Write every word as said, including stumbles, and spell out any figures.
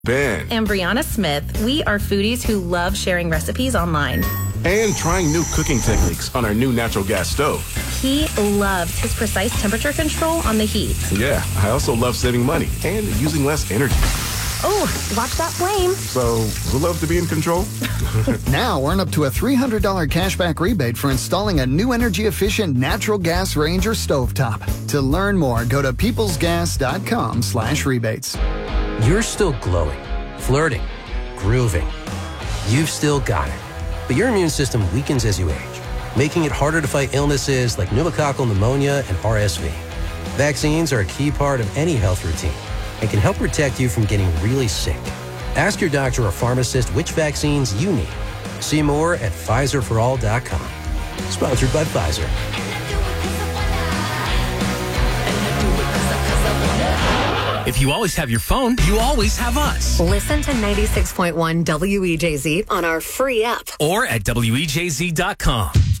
Ben. And Brianna Smith. We are foodies who love sharing recipes online. And trying new cooking techniques on our new natural gas stove. He loves his precise temperature control on the heat. Yeah, I also love saving money and using less energy. Oh, watch that flame. So, who loves to be in control? Now earn up to a three hundred dollars cashback rebate for installing a new energy-efficient natural gas range or stovetop. To learn more, go to peoplesgas.com slash rebates. You're still glowing, flirting, grooving. You've still got it. But your immune system weakens as you age, making it harder to fight illnesses like pneumococcal pneumonia and R S V. Vaccines are a key part of any health routine and can help protect you from getting really sick. Ask your doctor or pharmacist which vaccines you need. See more at Pfizer for all dot com. Sponsored by Pfizer. If you always have your phone, you always have us. Listen to ninety-six point one W E J Z on our free app or at W E J Z dot com.